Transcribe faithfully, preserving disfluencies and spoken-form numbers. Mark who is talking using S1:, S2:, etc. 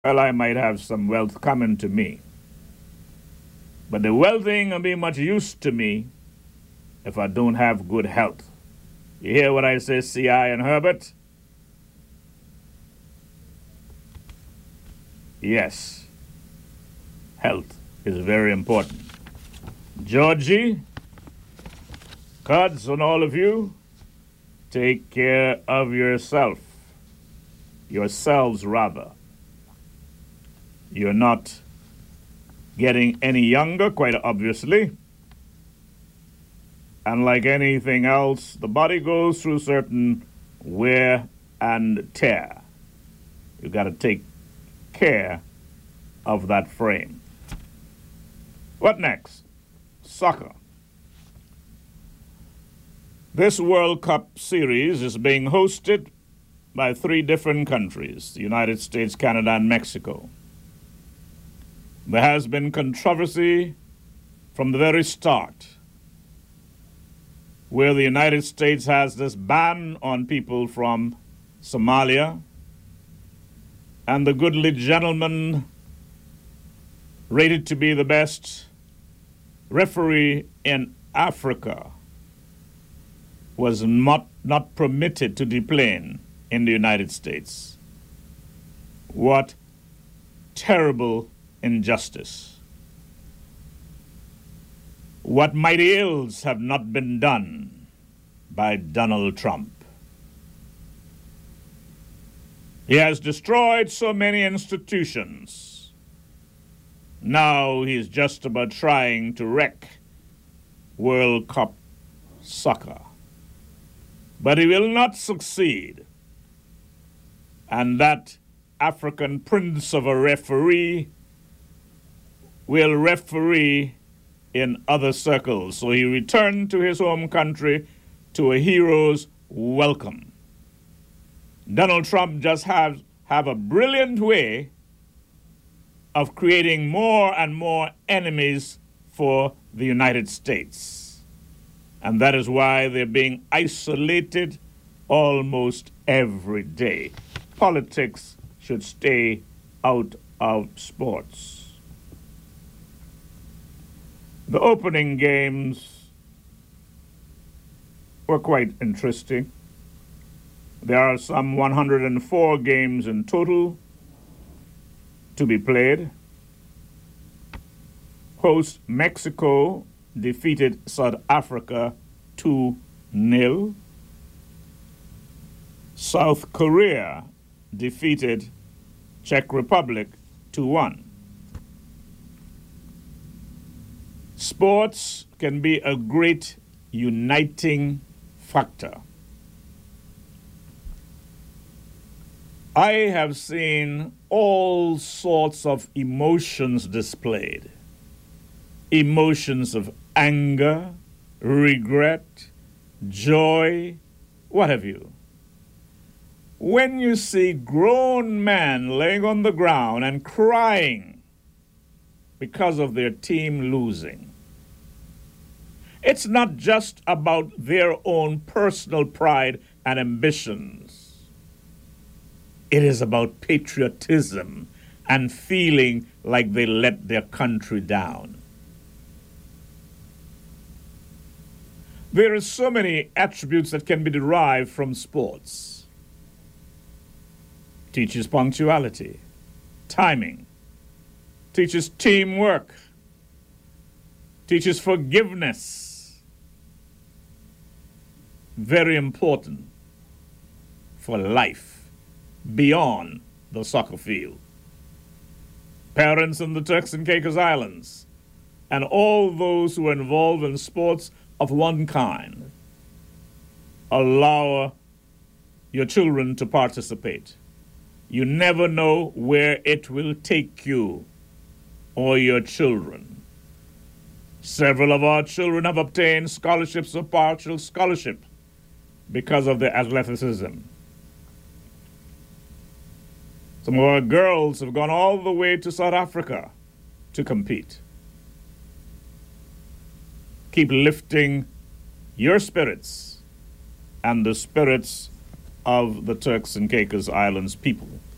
S1: Well, I might have some wealth coming to me, but the wealth ain't gonna be much use to me if I don't have good health. You hear what I say, C I and Herbert? Yes, health is very important. Georgie, Cuds, and all of you, take care of yourself. Yourselves, rather. You're not getting any younger, quite obviously. And like anything else, the body goes through certain wear and tear. You've got to take care of that frame. What next? Soccer. This World Cup series is being hosted by three different countries, the United States, Canada, and Mexico. There has been controversy from the very start, where the United States has this ban on people from Somalia, and the goodly gentleman rated to be the best referee in Africa was not, not permitted to deplane in the United States. What terrible injustice. What mighty ills have not been done by Donald Trump. He has destroyed so many institutions. Now he's just about trying to wreck World Cup soccer. But he will not succeed. And that African prince of a referee will referee in other circles. So he returned to his home country to a hero's welcome. Donald Trump just have, have a brilliant way of creating more and more enemies for the United States. And that is why they're being isolated almost every day. Politics should stay out of sports. The opening games were quite interesting. There are some one hundred four games in total to be played. Host Mexico defeated South Africa two nil. South Korea defeated Czech Republic two one. Sports can be a great uniting factor. I have seen all sorts of emotions displayed. Emotions of anger, regret, joy, what have you. When you see grown men laying on the ground and crying because of their team losing, it's not just about their own personal pride and ambitions. It is about patriotism and feeling like they let their country down. There are so many attributes that can be derived from sports. Teaches punctuality, timing, teaches teamwork, teaches forgiveness. Very important for life beyond the soccer field. Parents in the Turks and Caicos Islands and all those who are involved in sports of one kind, allow your children to participate. You never know where it will take you or your children. Several of our children have obtained scholarships or partial scholarship because of their athleticism. Some of our girls have gone all the way to South Africa to compete. Keep lifting your spirits and the spirits of the Turks and Caicos Islands people.